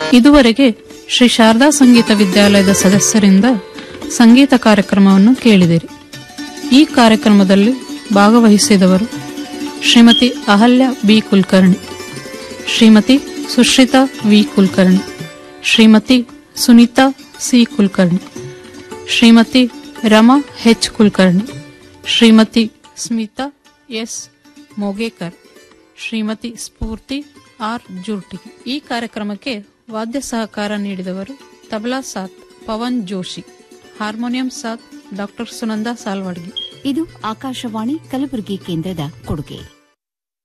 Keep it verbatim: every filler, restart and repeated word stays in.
ಇದುವರೆಗೆ ಶ್ರೀ ಶಾರದಾ ಸಂಗೀತ ವಿದ್ಯಾಲಯದ ಸದಸ್ಯರಿಂದ ಸಂಗೀತ ಕಾರ್ಯಕ್ರಮವನ್ನು ಕೇಳಿದಿರಿ. ಈ ಕಾರ್ಯಕ್ರಮದಲ್ಲಿ ಭಾಗವಹಿಸಿದವರು Shrimati Ahalya B Kulkarni, Shrimati Sushrita V Kulkarni, Shrimati Sunita C Kulkarni, Shrimati Rama ಹೆಚ್ ಕುಲಕರ್ಣಿ, ಶ್ರೀಮತಿ ಸ್ಮಿತಾ ಎಸ್ ಮೊಗೇಕರ್, ಶ್ರೀಮತಿ ಸ್ಫೂರ್ತಿ ಆರ್ ಜುರ್ಟಿಗಿ. ಈ ಕಾರ್ಯಕ್ರಮಕ್ಕೆ ವಾದ್ಯ ಸಹಕಾರ ನೀಡಿದವರು ತಬಲಾ ಸಾತ್ ಪವನ್ ಜೋಶಿ, ಹಾರ್ಮೋನಿಯಂ ಸಾತ್ ಡಾಕ್ಟರ್ ಸುನಂದಾ ಸಾಲ್ವಾಡ್ಗಿ. ಇದು ಆಕಾಶವಾಣಿ ಕಲಬುರಗಿ ಕೇಂದ್ರದ ಕೊಡುಗೆ.